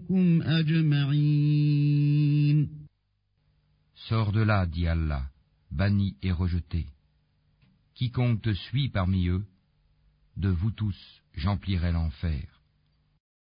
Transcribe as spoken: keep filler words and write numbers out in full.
بكم أجمعين. Sors de là, dit Allah, banni et rejeté. Quiconque te suit parmi eux, de vous tous, j'emplirai l'enfer.